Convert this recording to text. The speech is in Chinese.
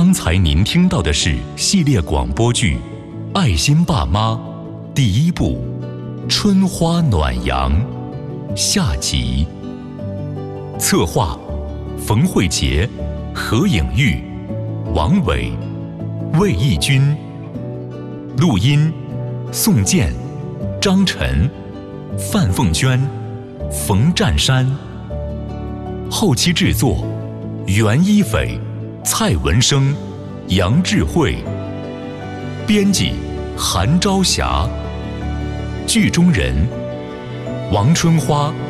刚才您听到的是系列广播剧《爱心爸妈》第1部《春花暖阳》下集。策划：冯慧杰、何颖玉、王伟、魏义军。录音：宋健、张晨、范凤娟、冯占山。后期制作：袁一斐、蔡文生、杨智慧。编辑：韩朝霞。剧中人：王春花、